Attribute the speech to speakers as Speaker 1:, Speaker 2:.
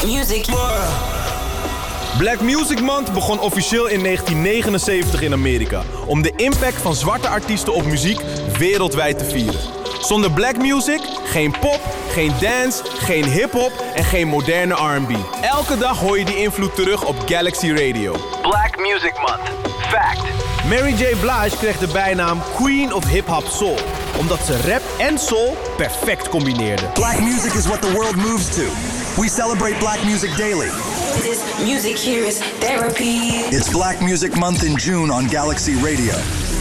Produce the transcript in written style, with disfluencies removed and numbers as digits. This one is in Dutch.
Speaker 1: music.
Speaker 2: Black Music Month begon officieel in 1979 in Amerika om de impact van zwarte artiesten op muziek wereldwijd te vieren. Zonder black music, geen pop, geen dance, geen hip-hop en geen moderne R&B. Elke dag hoor je die invloed terug op Galaxy Radio.
Speaker 3: Black Music Month. Fact.
Speaker 2: Mary J. Blige kreeg de bijnaam Queen of Hip Hop Soul, omdat ze rap en soul perfect combineerde.
Speaker 4: Black music is what the world moves to. We celebrate black music daily.
Speaker 1: This music here is therapy.
Speaker 4: It's Black Music Month in June on Galaxy Radio.